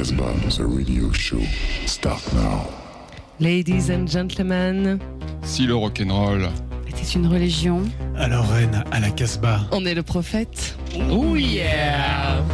Casbah, the radio show. Start now. Ladies and gentlemen, Si le rock'n'roll était une religion. Alors reine à la Casbah. on est le prophète. Oh yeah.